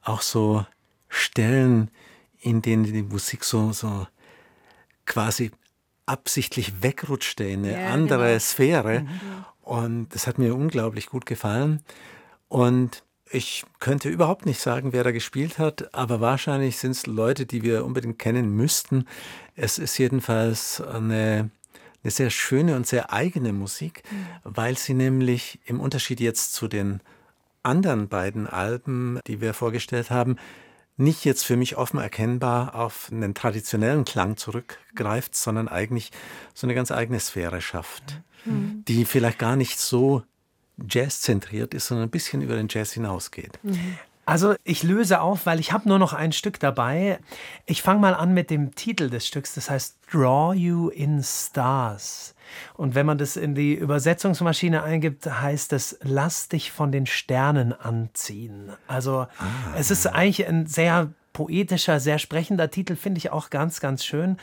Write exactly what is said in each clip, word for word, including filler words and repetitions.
auch so Stellen, in denen die Musik so, so quasi absichtlich wegrutschte in eine Ja, andere genau. Sphäre. Mhm. Und das hat mir unglaublich gut gefallen. Und ich könnte überhaupt nicht sagen, wer da gespielt hat, aber wahrscheinlich sind es Leute, die wir unbedingt kennen müssten. Es ist jedenfalls eine, eine sehr schöne und sehr eigene Musik, Mhm. weil sie nämlich im Unterschied jetzt zu den anderen beiden Alben, die wir vorgestellt haben, nicht jetzt für mich offen erkennbar auf einen traditionellen Klang zurückgreift, sondern eigentlich so eine ganz eigene Sphäre schafft, Mhm. die vielleicht gar nicht so jazzzentriert ist, sondern ein bisschen über den Jazz hinausgeht. Mhm. Also ich löse auf, weil ich habe nur noch ein Stück dabei. Ich fange mal an mit dem Titel des Stücks, das heißt Draw You in Stars. Und wenn man das in die Übersetzungsmaschine eingibt, heißt es, lass dich von den Sternen anziehen. Also Ah. es ist eigentlich ein sehr poetischer, sehr sprechender Titel, finde ich auch ganz, ganz schön.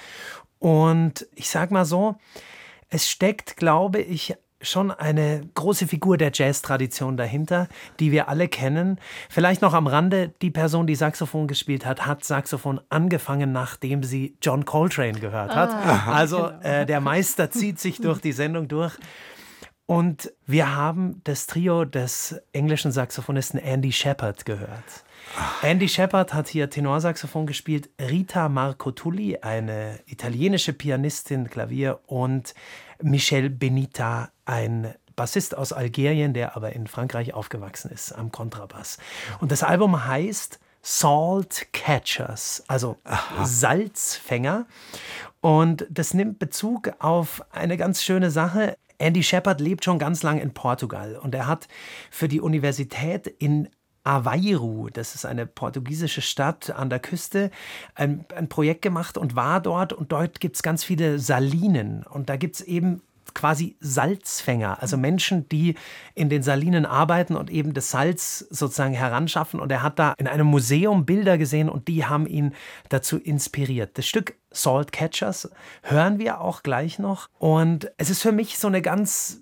Und ich sag mal so, es steckt, glaube ich, schon eine große Figur der Jazz-Tradition dahinter, die wir alle kennen. Vielleicht noch am Rande, die Person, die Saxophon gespielt hat, hat Saxophon angefangen, nachdem sie John Coltrane gehört hat. Ah, also genau. äh, der Meister zieht sich durch die Sendung durch. Und wir haben das Trio des englischen Saxophonisten Andy Shepard gehört. Andy Shepard hat hier Tenorsaxophon gespielt, Rita Marcotulli, eine italienische Pianistin, Klavier, und Michel Benita, ein Bassist aus Algerien, der aber in Frankreich aufgewachsen ist, am Kontrabass. Und das Album heißt Salt Catchers, also Aha. Salzfänger. Und das nimmt Bezug auf eine ganz schöne Sache. Andy Shepard lebt schon ganz lang in Portugal und er hat für die Universität in Aveiro, das ist eine portugiesische Stadt an der Küste, ein, ein Projekt gemacht und war dort. Und dort gibt es ganz viele Salinen. Und da gibt es eben quasi Salzfänger, also Menschen, die in den Salinen arbeiten und eben das Salz sozusagen heranschaffen. Und er hat da in einem Museum Bilder gesehen und die haben ihn dazu inspiriert. Das Stück Salt Catchers hören wir auch gleich noch. Und es ist für mich so eine ganz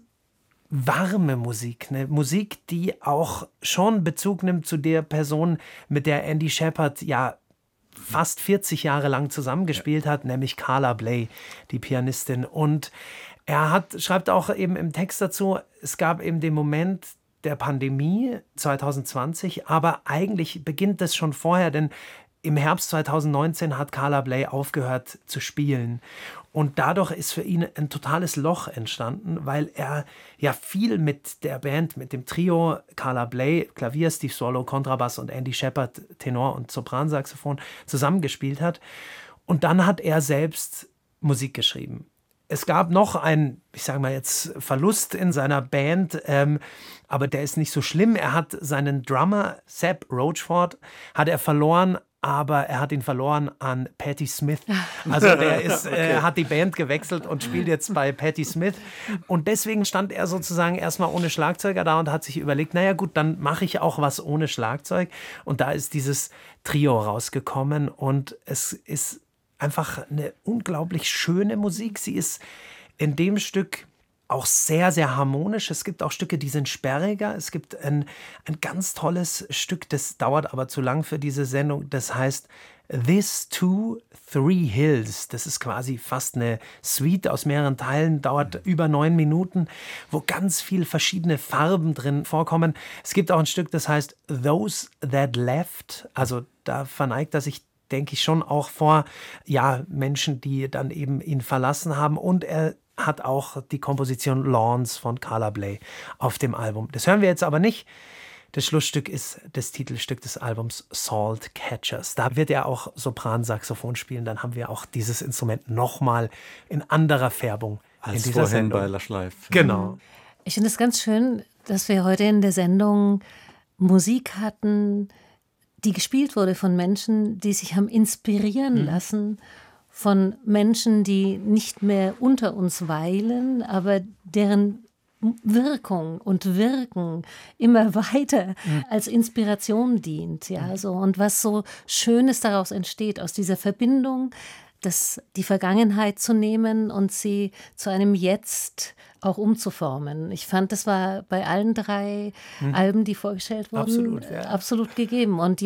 warme Musik, eine Musik, die auch schon Bezug nimmt zu der Person, mit der Andy Shepard ja fast vierzig Jahre lang zusammengespielt hat, nämlich Carla Bley, die Pianistin. Und er hat, schreibt auch eben im Text dazu, es gab eben den Moment der Pandemie zwanzig zwanzig, aber eigentlich beginnt das schon vorher, denn im Herbst zwanzig neunzehn hat Carla Bley aufgehört zu spielen. Und dadurch ist für ihn ein totales Loch entstanden, weil er ja viel mit der Band, mit dem Trio Carla Bley, Klavier, Steve Swallow, Kontrabass und Andy Shepard, Tenor und Sopransaxophon zusammengespielt hat. Und dann hat er selbst Musik geschrieben. Es gab noch einen, ich sage mal jetzt, Verlust in seiner Band, ähm, aber der ist nicht so schlimm. Er hat seinen Drummer, Sepp Rochford, hat er verloren, aber er hat ihn verloren an Patti Smith. Also der ist, okay. äh, hat die Band gewechselt und spielt jetzt bei Patti Smith. Und deswegen stand er sozusagen erstmal ohne Schlagzeuger da und hat sich überlegt, naja gut, dann mache ich auch was ohne Schlagzeug. Und da ist dieses Trio rausgekommen und es ist einfach eine unglaublich schöne Musik. Sie ist in dem Stück auch sehr, sehr harmonisch. Es gibt auch Stücke, die sind sperriger. Es gibt ein, ein ganz tolles Stück, das dauert aber zu lang für diese Sendung. Das heißt This Two, Three Hills. Das ist quasi fast eine Suite aus mehreren Teilen, dauert über neun Minuten, wo ganz viele verschiedene Farben drin vorkommen. Es gibt auch ein Stück, das heißt Those That Left. Also da verneigt er sich, denke ich, schon auch vor ja, Menschen, die dann eben ihn verlassen haben. Und er hat auch die Komposition Lawns von Carla Bley auf dem Album. Das hören wir jetzt aber nicht. Das Schlussstück ist das Titelstück des Albums Salt Catchers. Da wird er auch Sopransaxophon spielen. Dann haben wir auch dieses Instrument nochmal in anderer Färbung als in dieser vorhin Sendung. bei La Schleif. Genau. Ich finde es ganz schön, dass wir heute in der Sendung Musik hatten, die gespielt wurde von Menschen, die sich haben inspirieren Mhm. lassen von Menschen, die nicht mehr unter uns weilen, aber deren Wirkung und Wirken immer weiter Mhm. als Inspiration dient. Ja, so. Und was so Schönes daraus entsteht, aus dieser Verbindung, das, die Vergangenheit zu nehmen und sie zu einem Jetzt auch umzuformen. Ich fand, das war bei allen drei Mhm. Alben, die vorgestellt wurden, Absolut, ja. absolut gegeben. Und